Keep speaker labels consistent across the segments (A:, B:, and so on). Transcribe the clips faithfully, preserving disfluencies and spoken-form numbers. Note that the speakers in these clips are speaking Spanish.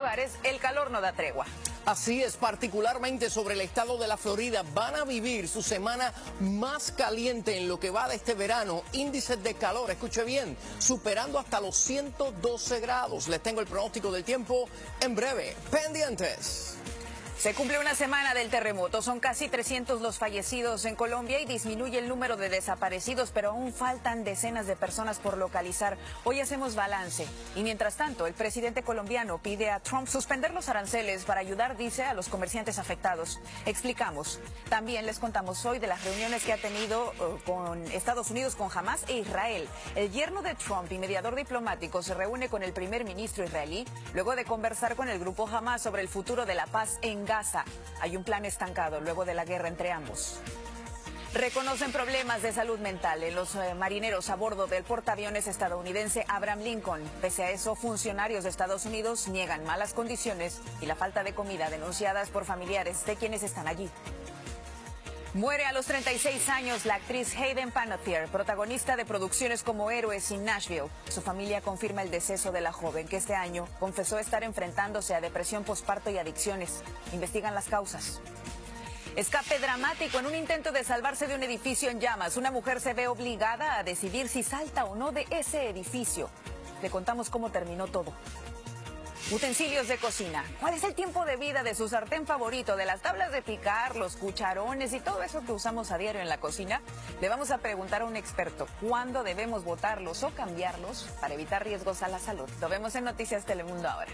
A: lugares el calor no da tregua.
B: Así es, particularmente sobre el estado de la Florida. Van a vivir su semana más caliente en lo que va de este verano. Índices de calor, escuche bien, superando hasta los ciento doce grados. Les tengo el pronóstico del tiempo en breve. Pendientes.
A: Se cumple una semana del terremoto, son casi trescientos los fallecidos en Colombia y disminuye el número de desaparecidos, pero aún faltan decenas de personas por localizar. Hoy hacemos balance y mientras tanto el presidente colombiano pide a Trump suspender los aranceles para ayudar, dice, a los comerciantes afectados. Explicamos. También les contamos hoy de las reuniones que ha tenido uh, con Estados Unidos, con Hamas e Israel. El yerno de Trump y mediador diplomático se reúne con el primer ministro israelí luego de conversar con el grupo Hamas sobre el futuro de la paz en Gaza. Hay un plan estancado luego de la guerra entre ambos. Reconocen problemas de salud mental en los eh, marineros a bordo del portaaviones estadounidense Abraham Lincoln. Pese a eso, funcionarios de Estados Unidos niegan malas condiciones y la falta de comida denunciadas por familiares de quienes están allí. Muere a los treinta y seis años la actriz Hayden Panettiere, protagonista de producciones como Héroes y Nashville. Su familia confirma el deceso de la joven, que este año confesó estar enfrentándose a depresión posparto y adicciones. Investigan las causas. Escape dramático en un intento de salvarse de un edificio en llamas. Una mujer se ve obligada a decidir si salta o no de ese edificio. Le contamos cómo terminó todo. Utensilios de cocina. ¿Cuál es el tiempo de vida de su sartén favorito? De las tablas de picar, los cucharones y todo eso que usamos a diario en la cocina. Le vamos a preguntar a un experto cuándo debemos botarlos o cambiarlos para evitar riesgos a la salud. Lo vemos en Noticias Telemundo ahora.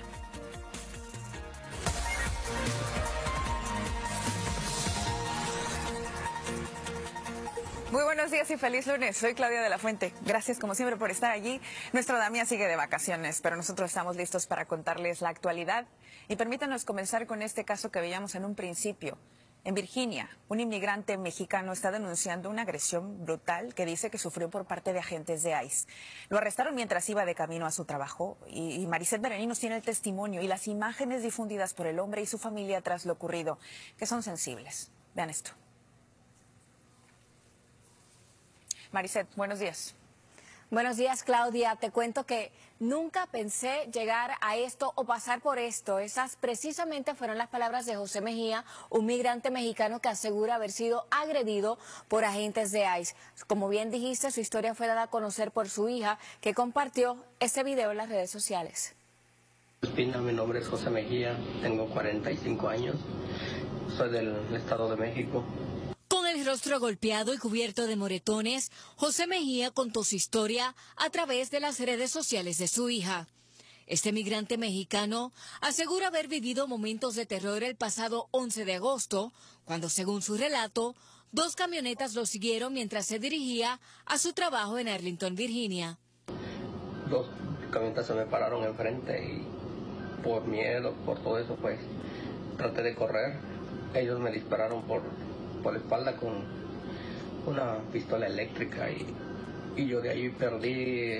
A: Muy buenos días y feliz lunes. Soy Claudia de la Fuente. Gracias como siempre por estar allí. Nuestra Damia sigue de vacaciones, pero nosotros estamos listos para contarles la actualidad. Y permítanos comenzar con este caso que veíamos en un principio. En Virginia, un inmigrante mexicano está denunciando una agresión brutal que dice que sufrió por parte de agentes de ICE. Lo arrestaron mientras iba de camino a su trabajo y, y Maricet Berení nos tiene el testimonio y las imágenes difundidas por el hombre y su familia tras lo ocurrido, que son sensibles. Vean esto. Maricet, buenos días.
C: Buenos días, Claudia. Te cuento que nunca pensé llegar a esto o pasar por esto. Esas precisamente fueron las palabras de José Mejía, un migrante mexicano que asegura haber sido agredido por agentes de ICE. Como bien dijiste, su historia fue dada a conocer por su hija, que compartió este video en las redes sociales.
D: Espina, mi nombre es José Mejía, tengo cuarenta y cinco años, soy del Estado de México.
E: Con el rostro golpeado y cubierto de moretones, José Mejía contó su historia a través de las redes sociales de su hija. Este migrante mexicano asegura haber vivido momentos de terror el pasado once de agosto, cuando, según su relato, dos camionetas lo siguieron mientras se dirigía a su trabajo en Arlington, Virginia.
D: Dos camionetas se me pararon enfrente y por miedo, por todo eso, pues traté de correr. Ellos me dispararon por... por la espalda con una pistola eléctrica y, y yo de ahí perdí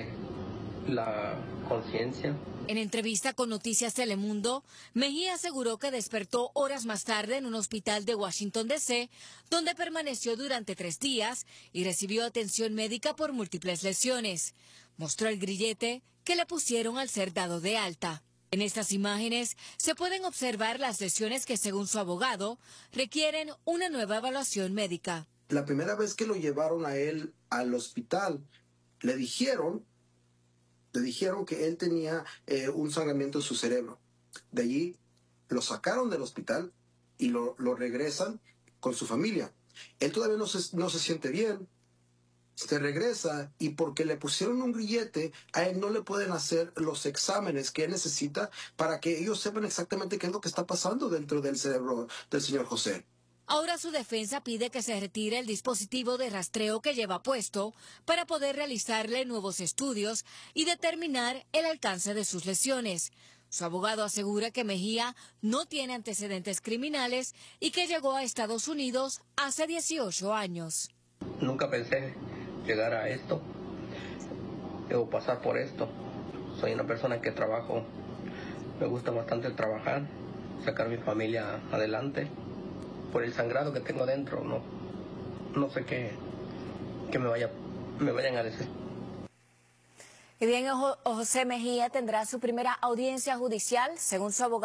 D: la conciencia.
E: En entrevista con Noticias Telemundo, Mejía aseguró que despertó horas más tarde en un hospital de Washington, D C, donde permaneció durante tres días y recibió atención médica por múltiples lesiones. Mostró el grillete que le pusieron al ser dado de alta. En estas imágenes se pueden observar las lesiones que, según su abogado, requieren una nueva evaluación médica.
F: La primera vez que lo llevaron a él al hospital, le dijeron, le dijeron que él tenía eh, un sangramiento en su cerebro. De allí lo sacaron del hospital y lo, lo regresan con su familia. Él todavía no se, no se siente bien. Se regresa y porque le pusieron un grillete, a él no le pueden hacer los exámenes que él necesita para que ellos sepan exactamente qué es lo que está pasando dentro del cerebro del señor José.
E: Ahora su defensa pide que se retire el dispositivo de rastreo que lleva puesto para poder realizarle nuevos estudios y determinar el alcance de sus lesiones. Su abogado asegura que Mejía no tiene antecedentes criminales y que llegó a Estados Unidos hace dieciocho años.
D: Nunca pensé llegar a esto o pasar por esto. Soy una persona que trabajo, me gusta bastante trabajar, sacar a mi familia adelante. Por el sangrado que tengo dentro, no, no sé qué, qué me, vaya, me vayan a decir.
C: Y bien, José Mejía tendrá su primera audiencia judicial, según su abogado.